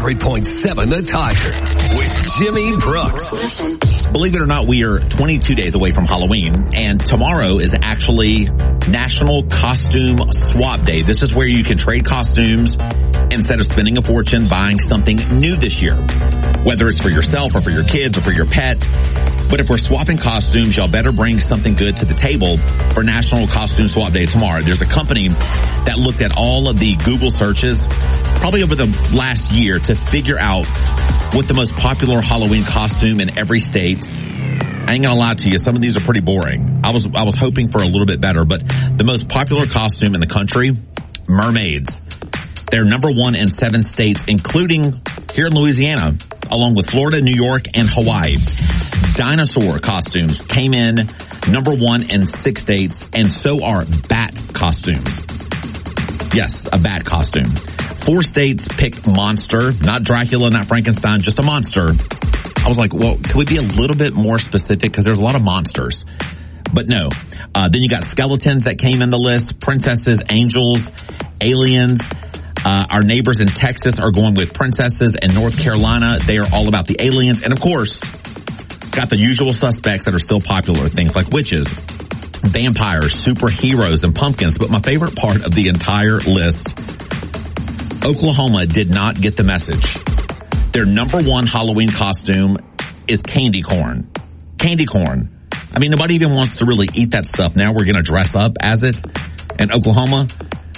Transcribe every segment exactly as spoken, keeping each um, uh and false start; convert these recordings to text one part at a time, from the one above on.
hundred point seven The Tiger with Jimmy Brooks. Believe it or not, we are twenty-two days away from Halloween, and tomorrow is actually National Costume Swap Day. This is where you can trade costumes instead of spending a fortune buying something new this year, whether it's for yourself or for your kids or for your pet. But if we're swapping costumes, y'all better bring something good to the table for National Costume Swap Day tomorrow. There's a company that looked at all of the Google searches probably over the last year to figure out what the most popular Halloween costume in every state. I ain't gonna lie to you, some of these are pretty boring. I was I was hoping for a little bit better, but the most popular costume in the country, mermaids. They're number one in seven states, including here in Louisiana, along with Florida, New York, and Hawaii. Dinosaur costumes came in number one in six states, and so are bat costumes. Yes, a bat costume. Four states picked monster, not Dracula, not Frankenstein, just a monster. I was like, well, can we be a little bit more specific? Because there's a lot of monsters. But no. Uh, then you got skeletons that came in the list, princesses, angels, aliens. Uh, our neighbors in Texas are going with princesses, and North Carolina, they are all about the aliens. And of course, got the usual suspects that are still popular, things like witches, vampires, superheroes, and pumpkins. But my favorite part of the entire list, Oklahoma did not get the message. Their number one Halloween costume is candy corn. Candy corn. I mean, nobody even wants to really eat that stuff. Now we're going to dress up as it in Oklahoma.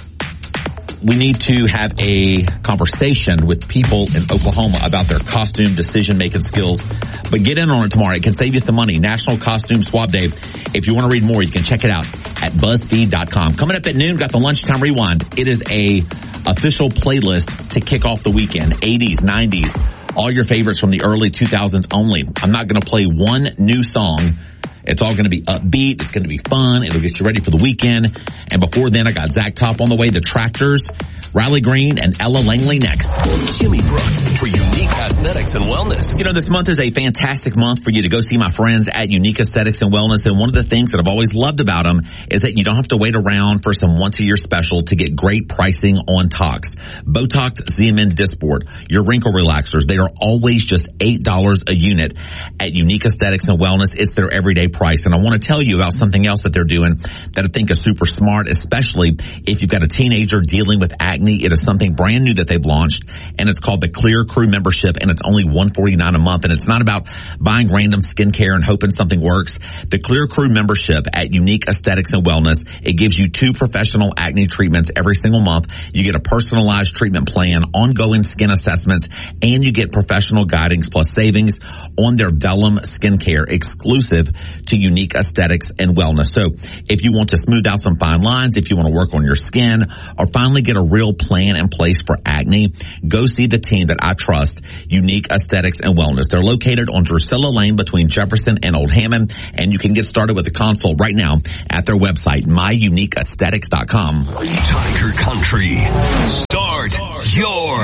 We need to have a conversation with people in Oklahoma about their costume decision-making skills. But get in on it tomorrow. It can save you some money. National Costume Swap Day. If you want to read more, you can check it out at BuzzFeed dot com. Coming up at noon, got the Lunchtime Rewind. It is a official playlist to kick off the weekend. eighties, nineties, all your favorites from the early two thousands only. I'm not going to play one new song. It's all going to be upbeat. It's going to be fun. It'll get you ready for the weekend. And before then, I got Zach Top on the way, the Tractors, Riley Green, and Ella Langley next. Jimmy Brooks for Unique Aesthetics and Wellness. You know, this month is a fantastic month for you to go see my friends at Unique Aesthetics and Wellness. And one of the things that I've always loved about them is that you don't have to wait around for some once-a-year special to get great pricing on Tox. Botox, Xeomin, Dysport, your wrinkle relaxers, they are always just eight dollars a unit at Unique Aesthetics and Wellness. It's their everyday price. And I want to tell you about something else that they're doing that I think is super smart, especially if you've got a teenager dealing with acne. It is something brand new that they've launched, and it's called the Clear Crew membership, and it's only one hundred forty-nine dollars a month. And it's not about buying random skincare and hoping something works. The Clear Crew membership at Unique Aesthetics and Wellness, it gives you two professional acne treatments every single month. You get a personalized treatment plan, ongoing skin assessments, and you get professional guidance plus savings on their Vellum skincare exclusive to Unique Aesthetics and Wellness. So if you want to smooth out some fine lines, if you want to work on your skin, or finally get a real plan in place for acne, go see the team that I trust, Unique Aesthetics and Wellness. They're located on Drusilla Lane between Jefferson and Old Hammond, and you can get started with a consult right now at their website, my unique aesthetics dot com. Tiger Country. Start your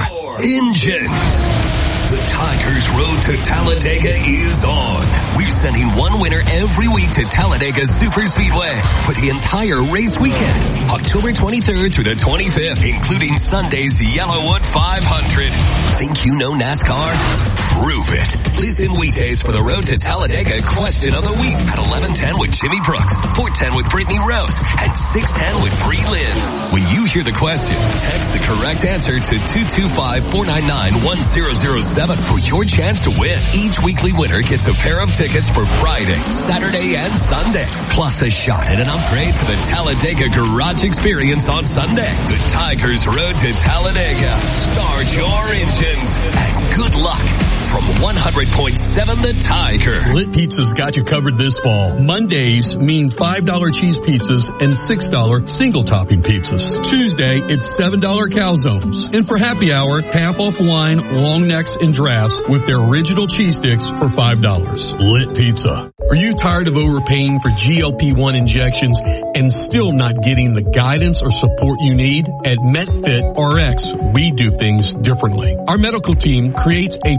engines. The Tigers' road to Talladega is on. We're sending one winner every week to Talladega Superspeedway for the entire race weekend, October twenty-third through the twenty-fifth, including Sunday's Yellowwood five hundred. Think you know NASCAR? Prove it. Listen weekdays for the Road to Talladega question of the week at eleven ten with Jimmy Brooks, four ten with Brittany Rose, and six ten with Bree Lynn. When you hear the question, text the correct answer to two two five, four nine nine, one zero zero seven for your chance to win. Each weekly winner gets a pair of tickets for Friday, Saturday, and Sunday, plus a shot at an upgrade to the Talladega Garage Experience on Sunday. The Tigers' Road to Talladega. Start your engines and good luck from one hundred point seven The Tiger. Lit Pizza's got you covered this fall. Mondays mean five dollar cheese pizzas and six dollar single topping pizzas. Tuesday, it's seven dollar calzones. And for happy hour, half off wine, long necks, and drafts with their original cheese sticks for five dollars. Lit Pizza. Are you tired of overpaying for G L P one injections and still not getting the guidance or support you need? At MetFit R X, we do things differently. Our medical team creates a personalized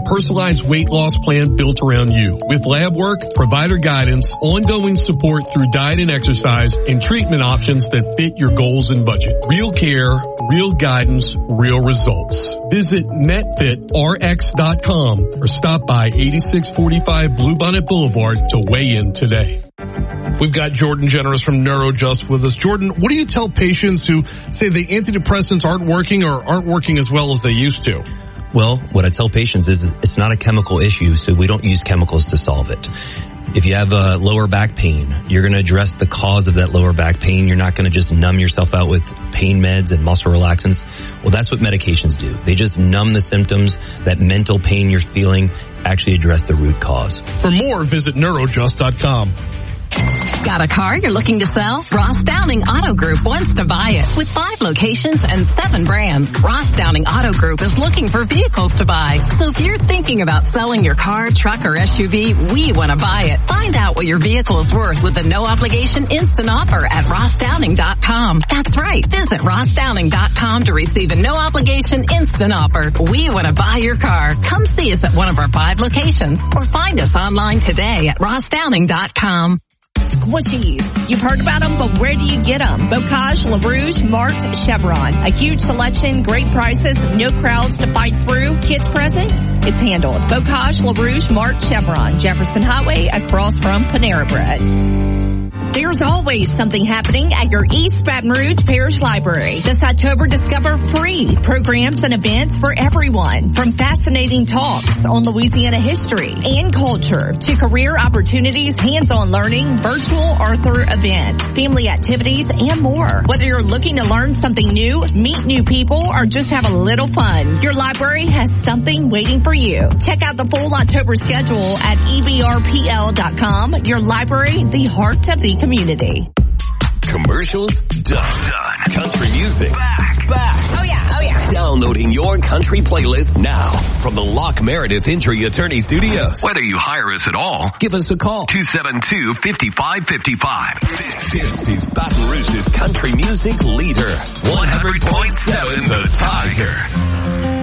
customized weight loss plan built around you with lab work, provider guidance, ongoing support through diet and exercise, and treatment options that fit your goals and budget. Real care, real guidance, real results. Visit met fit r x dot com or stop by eighty-six forty-five Bluebonnet Boulevard to weigh in today. We've got Jordan Generous from NeuroJust with us. Jordan, what do you tell patients who say the antidepressants aren't working or aren't working as well as they used to? Well, what I tell patients is it's not a chemical issue, so we don't use chemicals to solve it. If you have a lower back pain, you're going to address the cause of that lower back pain. You're not going to just numb yourself out with pain meds and muscle relaxants. Well, that's what medications do. They just numb the symptoms. That mental pain you're feeling, actually address the root cause. For more, visit neurojust dot com. Got a car you're looking to sell? Ross Downing Auto Group wants to buy it. With five locations and seven brands, Ross Downing Auto Group is looking for vehicles to buy. So if you're thinking about selling your car, truck, or S U V, we want to buy it. Find out what your vehicle is worth with a no-obligation instant offer at ross downing dot com. That's right. Visit ross downing dot com to receive a no-obligation instant offer. We want to buy your car. Come see us at one of our five locations or find us online today at ross downing dot com. Squishies. You've heard about them, but where do you get them? Bocage, LaRouche, Marked, Chevron. A huge selection, great prices, no crowds to fight through. Kids presents? It's handled. Bocage, LaRouche, Marked, Chevron. Jefferson Highway across from Panera Bread. There's always something happening at your East Baton Rouge Parish Library. This October, discover free programs and events for everyone. From fascinating talks on Louisiana history and culture to career opportunities, hands-on learning, virtual or through events, family activities, and more. Whether you're looking to learn something new, meet new people, or just have a little fun, your library has something waiting for you. Check out the full October schedule at e b r p l dot com. Your library, the heart of the community. Commercials done. Done. Country music back. Back. Oh yeah, oh yeah. Downloading your country playlist now from the Locke Meredith Injury Attorney Studios. Whether you hire us at all, give us a call. two seven two, five five five five. This is Baton Rouge's country music leader. one hundred point seven The Tiger.